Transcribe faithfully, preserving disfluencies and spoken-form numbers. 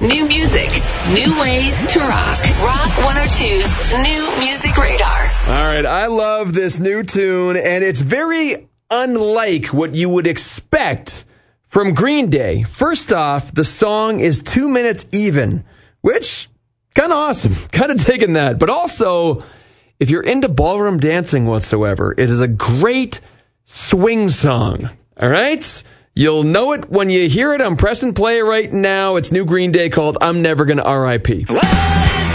New music, new ways to rock. Rock one oh two's New Music Radar. All right, I love this new tune, and it's very unlike what you would expect from Green Day. First off, the song is two minutes even, which kind of awesome. Kind of digging that. But also, if you're into ballroom dancing whatsoever, it is a great swing song. All right? You'll know it when you hear it. I'm pressing play right now. It's new Green Day called I'm Never Gonna R I P.